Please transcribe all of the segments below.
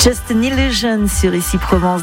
Just an Illusion sur Ici Provence,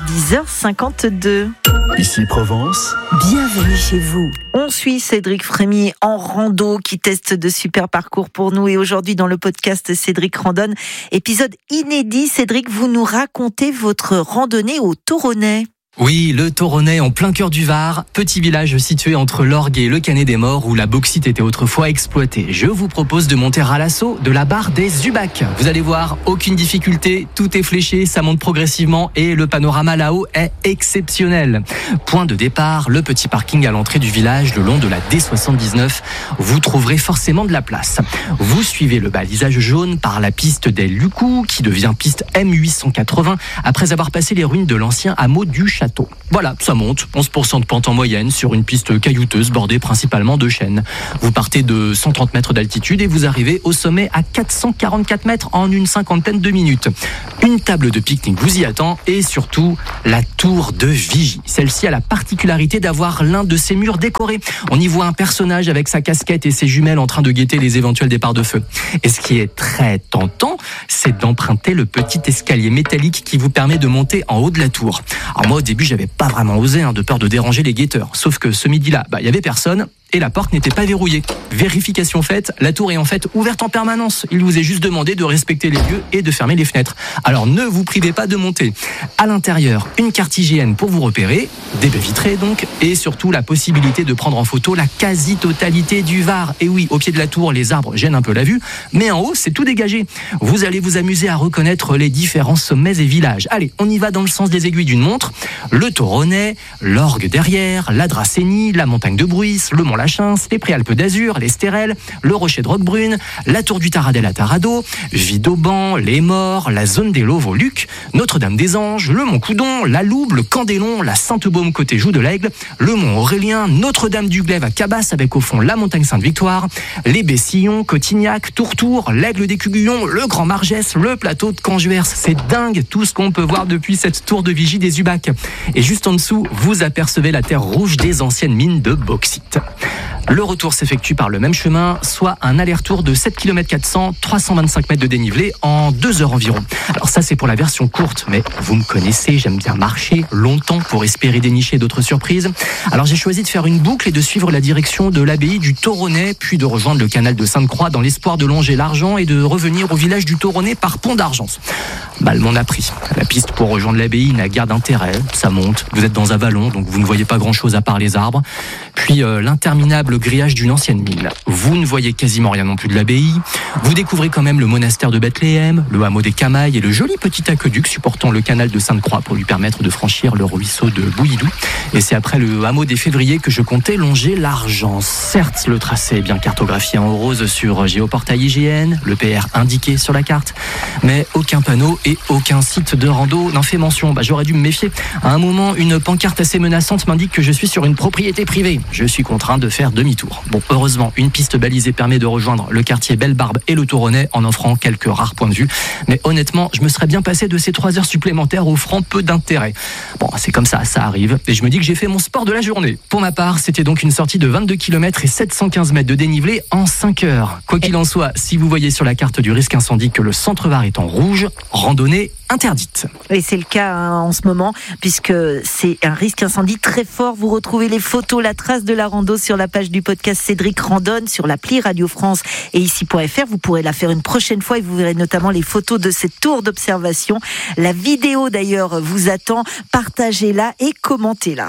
10h52. Ici Provence, bienvenue chez vous. On suit Cédric Frémy en rando qui teste de super parcours pour nous. Et aujourd'hui, dans le podcast Cédric Randonne, épisode inédit. Cédric, vous nous racontez votre randonnée au Toronnais. Oui, le Toronnais en plein cœur du Var, petit village situé entre l'Orgue et le Canet des Morts où la bauxite était autrefois exploitée. Je vous propose de monter à l'assaut de la barre des Ubacs. Vous allez voir, aucune difficulté, tout est fléché, ça monte progressivement et le panorama là-haut est exceptionnel. Point de départ, le petit parking à l'entrée du village le long de la D79. Vous trouverez forcément de la place. Vous suivez le balisage jaune par la piste des Lucous qui devient piste M880 après avoir passé les ruines de l'ancien hameau du Château. Voilà, ça monte, 11% de pente en moyenne sur une piste caillouteuse bordée principalement de chênes. Vous partez de 130 mètres d'altitude et vous arrivez au sommet à 444 mètres en une cinquantaine de minutes. Une table de pique-nique vous y attend et surtout la tour de vigie. Celle-ci a la particularité d'avoir l'un de ses murs décorés. On y voit un personnage avec sa casquette et ses jumelles en train de guetter les éventuels départs de feu. Et ce qui est très tentant, c'est d'emprunter le petit escalier métallique qui vous permet de monter en haut de la tour. Alors moi, au début, j'avais pas vraiment osé, de peur de déranger les guetteurs. Sauf que ce midi-là, il y avait personne et la porte n'était pas verrouillée. Vérification faite, la tour est en fait ouverte en permanence. Il vous est juste demandé de respecter les lieux et de fermer les fenêtres. Alors ne vous privez pas de monter. À l'intérieur, une carte IGN pour vous repérer, des baies vitrées donc, et surtout la possibilité de prendre en photo la quasi-totalité du Var. Et oui, au pied de la tour, les arbres gênent un peu la vue, mais en haut, c'est tout dégagé. Vous allez vous amuser à reconnaître les différents sommets et villages. Allez, on y va dans le sens des aiguilles d'une montre. Le Toronnais, l'Orgue derrière, la Dracénie, la montagne de Bruys, le Mont Lachins, les Préalpes d'Azur, les Stérel, le Rocher de Roquebrune, la tour du Taradel à Tarado, Vidauban, les Morts, la zone des Lauves au Luc, Notre-Dame-des-Anges, le Mont Coudon, la Loube, le Candélon, la Sainte-Baume côté Joux de l'Aigle, le Mont Aurélien, Notre-Dame du Glaive à Cabasse avec au fond la montagne Sainte-Victoire, les Bessillons, Cotignac, Tourtour, l'Aigle des Cuguillons, le Grand Margès, le plateau de Canjuers. C'est dingue tout ce qu'on peut voir depuis cette tour de vigie des Ubacs. Et juste en dessous, vous apercevez la terre rouge des anciennes mines de bauxite. Le retour s'effectue par le même chemin, soit un aller-retour de 7 km 400, 325 mètres de dénivelé en 2 heures environ. Alors ça, c'est pour la version courte, mais vous me connaissez, j'aime bien marcher longtemps pour espérer dénicher d'autres surprises. Alors j'ai choisi de faire une boucle et de suivre la direction de l'abbaye du Toronnais, puis de rejoindre le canal de Sainte-Croix dans l'espoir de longer l'Argent et de revenir au village du Toronnais par Pont d'Argence. Le monde a pris. La piste pour rejoindre l'abbaye n'a guère d'intérêt, ça monte, vous êtes dans un vallon, donc vous ne voyez pas grand-chose à part les arbres. Puis l'interminable grillage d'une ancienne mine. Vous ne voyez quasiment rien non plus de l'abbaye. Vous découvrez quand même le monastère de Bethléem, le hameau des Camailles et le joli petit aqueduc supportant le canal de Sainte-Croix pour lui permettre de franchir le ruisseau de Bouillidou. Et c'est après le hameau des Févriers que je comptais longer l'Argent. Certes, le tracé est bien cartographié en rose sur Géoportail IGN, le PR indiqué sur la carte, mais aucun panneau et aucun site de rando n'en fait mention. J'aurais dû me méfier. À un moment, une pancarte assez menaçante m'indique que je suis sur une propriété privée. Je suis contraint de faire demi-tour. Bon, heureusement, une piste balisée permet de rejoindre le quartier Belle-Barbe et le Toronnais en offrant quelques rares points de vue. Mais honnêtement, je me serais bien passé de ces 3 heures supplémentaires offrant peu d'intérêt. Bon, c'est comme ça arrive. Et je me dis que j'ai fait mon sport de la journée. Pour ma part, c'était donc une sortie de 22 km et 715 mètres de dénivelé en 5 heures. Quoi qu'il en soit, si vous voyez sur la carte du risque incendie que le centre Var est en rouge, randonnée interdite. Et c'est le cas en ce moment, puisque c'est un risque incendie très fort. Vous retrouvez les photos, la trace de la rando sur la page du podcast Cédric Randonne, sur l'appli Radio France et ici.fr. Vous pourrez la faire une prochaine fois et vous verrez notamment les photos de cette tour d'observation. La vidéo d'ailleurs vous attend. Partagez-la et commentez-la.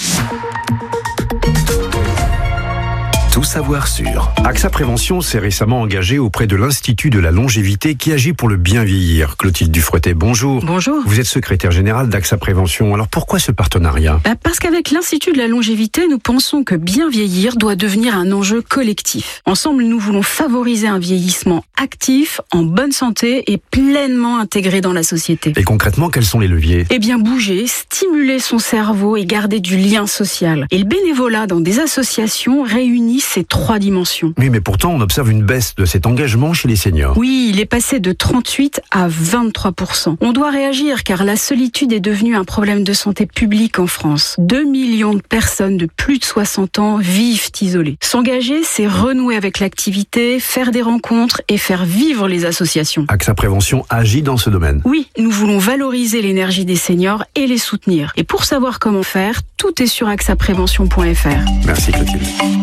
Tout savoir sur. AXA Prévention s'est récemment engagé auprès de l'Institut de la longévité qui agit pour le bien vieillir. Clotilde Dufretet, bonjour. Bonjour. Vous êtes secrétaire générale d'AXA Prévention. Alors pourquoi ce partenariat ? Parce qu'avec l'Institut de la longévité, nous pensons que bien vieillir doit devenir un enjeu collectif. Ensemble, nous voulons favoriser un vieillissement actif, en bonne santé et pleinement intégré dans la société. Et concrètement, quels sont les leviers ? Bouger, stimuler son cerveau et garder du lien social. Et le bénévolat dans des associations réunit ces 3 dimensions. Oui, mais pourtant, on observe une baisse de cet engagement chez les seniors. Oui, il est passé de 38 à 23%. On doit réagir car la solitude est devenue un problème de santé publique en France. 2 millions de personnes de plus de 60 ans vivent isolées. S'engager, c'est renouer avec l'activité, faire des rencontres et faire vivre les associations. AXA Prévention agit dans ce domaine. Oui, nous voulons valoriser l'énergie des seniors et les soutenir. Et pour savoir comment faire, tout est sur axaprévention.fr. Merci Clotilde.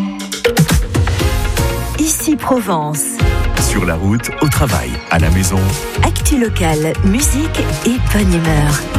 Ici Provence. Sur la route, au travail, à la maison. Actu locale, musique et bonne humeur.